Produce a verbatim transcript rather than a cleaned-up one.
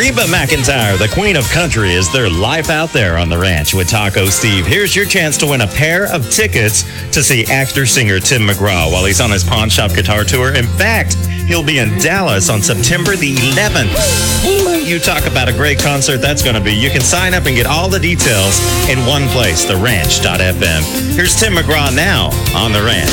Reba McEntire, the queen of country, is their life out there on the ranch with Taco Steve. Here's your chance to win a pair of tickets to see actor-singer Tim McGraw while he's on his Pawn Shop Guitar Tour. In fact, he'll be in Dallas on September the eleventh. You talk about a great concert that's going to be. You can sign up and get all the details in one place, the ranch dot f m. Here's Tim McGraw now on The Ranch.